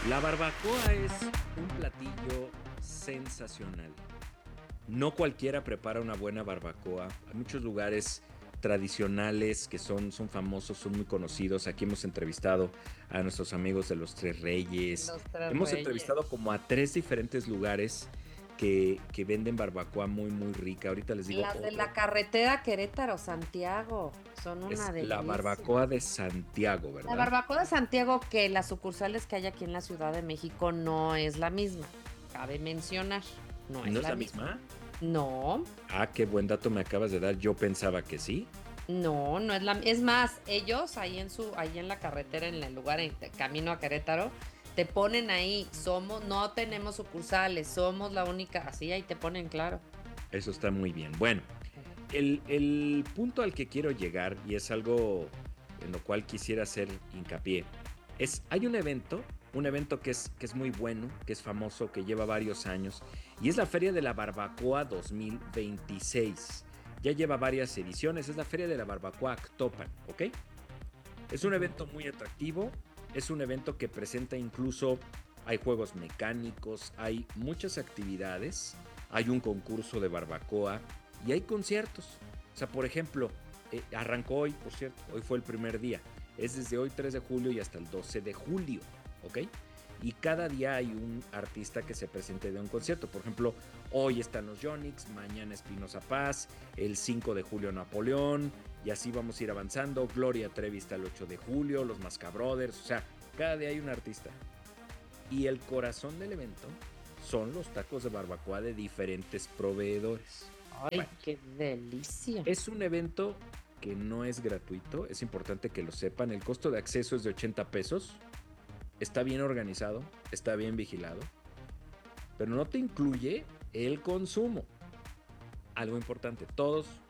La barbacoa es un platillo sensacional. No cualquiera prepara una buena barbacoa. Hay muchos lugares tradicionales que son famosos, son muy conocidos. Aquí hemos entrevistado a nuestros amigos de los Tres Reyes. Los Tres Hemos entrevistado Reyes. como a tres diferentes lugares que venden barbacoa muy, muy rica. Ahorita les digo Las de otro. la carretera Querétaro-Santiago son una Es la delicia. barbacoa de Santiago, La ¿verdad? barbacoa de Santiago, que las sucursales que hay aquí en la Ciudad de México no es la misma. Cabe mencionar, no ¿No es es la la misma. misma? No, Ah, qué buen dato me acabas de dar. Yo pensaba que sí. no es la. Es más, ellos ahí en la carretera, en el lugar en camino a Querétaro, te ponen ahí, no tenemos sucursales, somos la única, así ahí te ponen claro. Eso está muy bien. Bueno, el punto al que quiero llegar, y es algo en lo cual quisiera hacer hincapié, hay un evento que es muy bueno, que es famoso, que lleva varios años, y es la Feria de la Barbacoa 2026. Ya lleva varias ediciones, es la Feria de la Barbacoa Actopan, ¿ok? Es un Ujú. evento muy atractivo, es un evento que presenta incluso, hay juegos mecánicos, hay muchas actividades, hay un concurso de barbacoa y hay conciertos. O sea, por ejemplo, arrancó hoy, por cierto, hoy fue el primer día. Es desde hoy 3 de julio y hasta el 12 de julio, ¿ok? Y cada día hay un artista que se presente de un concierto. Por ejemplo, hoy están los Yonix, mañana Espinoza Paz, el 5 de julio Napoleón, y así vamos a ir avanzando. Gloria Trevi está el 8 de julio, los Mascabrothers, o sea, cada día hay un artista. Y el corazón del evento son los tacos de barbacoa de diferentes proveedores. Bueno, Ay, qué delicia. es un evento que no es gratuito, es importante que lo sepan. El costo de acceso es de 80 pesos. Está bien organizado, está bien vigilado, pero no te incluye el consumo. Algo importante, todos